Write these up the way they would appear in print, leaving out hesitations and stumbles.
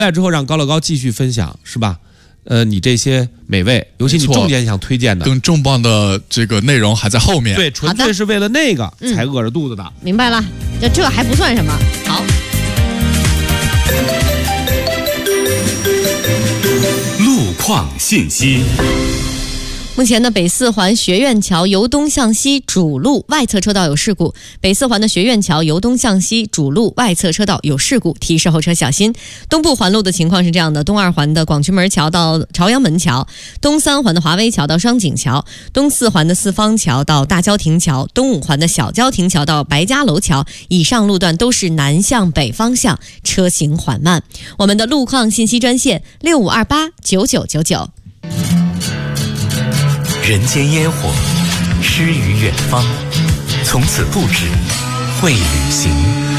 来之后让高乐高继续分享，是吧？你这些美味，尤其你重点想推荐的， 更重磅的这个内容还在后面。 对，纯粹是为了那个才饿着肚子的。 明白了，这还不算什么。好， 路况信息。 目前呢，北四环学院桥由东向西主路外侧车道有事故，北四环的学院桥由东向西主路外侧车道有事故，提示后车小心。东部环路的情况是这样的：东二环的广渠门桥到朝阳门桥，东三环的华威桥到双井桥，东四环的四方桥到大郊亭桥，东五环的小郊亭桥到白家楼桥，以上路段都是南向北方向，车行缓慢。我们的路况信息专线65289999。 人间烟火，诗与远方，从此不止会旅行。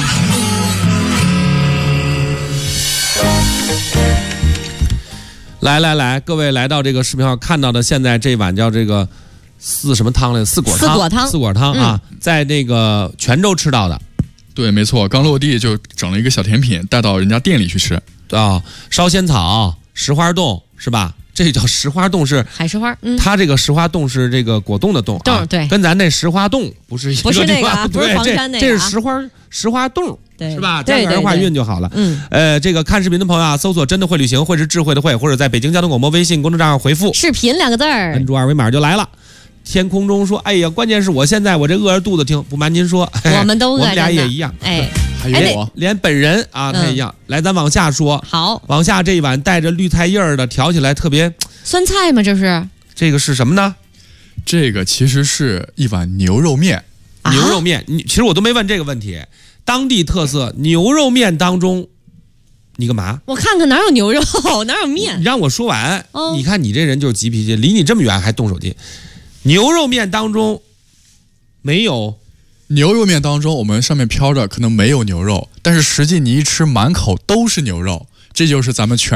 来，各位来到这个视频号看到的，现在这碗叫这个四什么汤来着？四果汤啊，在那个泉州吃到的。 对，没错，刚落地就整了一个小甜品，带到人家店里去吃。 烧仙草、石花冻是吧？这叫石花冻，是海石花。 它这个石花冻是这个果冻的冻啊， 对， 跟咱那石花冻不是一个地方， 不是那个，不是黄山那个， 这是石花冻，是吧？加个儿化韵就好了。这个看视频的朋友啊，搜索"真的会旅行"，会是智慧的会，或者在北京交通广播微信公众账号回复" 视频"2个字， 摁住二维码就来了。天空中说："哎呀，关键是我现在这饿着肚子听，不瞒您说， 我们都饿着呢， 我们俩也一样。 还有我， 连本人啊，他一样。来，咱往下说。 好， 往下这一碗带着绿菜叶儿的，调起来特别酸菜吗？这个是什么呢？ 这个其实是一碗牛肉面。 牛肉面，其实我都没问这个问题。当地特色牛肉面当中，你干嘛？ 我看看哪有牛肉，哪有面？ 你让我说完。你看你这人就是急脾气，离你这么远还动手机。牛肉面当中没有。 牛肉面当中，我们上面飘着可能没有牛肉，但是实际你一吃，满口都是牛肉，这就是咱们全